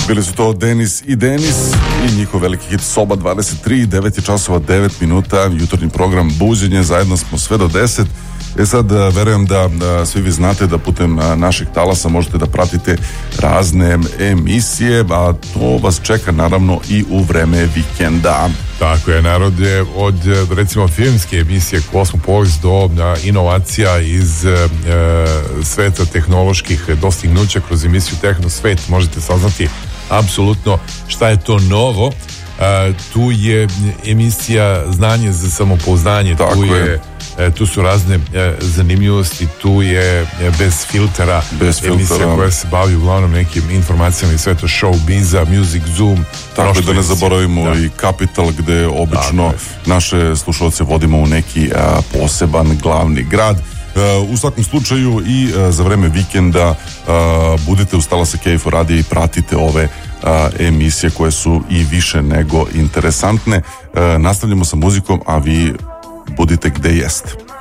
Bili su to Denis i Denis i njihov veliki hit Soba 23, 9 je časova 9 minuta, jutarnji program Buđenje, zajedno smo sve do 10. Sad verujem da svi vi znate da putem naših talasa možete da pratite razne emisije, a to vas čeka naravno i u vreme vikenda. Tako je, narod je od recimo filmske emisije Kosmopolis do inovacija iz sveta tehnoloških dostignuća kroz emisiju Tehnosvet možete saznati apsolutno šta je to novo. Tu je emisija Znanje za samopouzdanje, tu su razne zanimljivosti, tu je Bez filtera, emisija koja se bavi uglavnom nekim informacijama i sve to showbiza, Music Zoom. Tako da ne zaboravimo i Capital, gde obično naše slušalce vodimo u neki poseban glavni grad. U svakom slučaju i za vreme vikenda budite uz talase KFO radija i pratite ove emisije koje su i više nego interesantne. Nastavljamo sa muzikom, a vi budite gde jeste.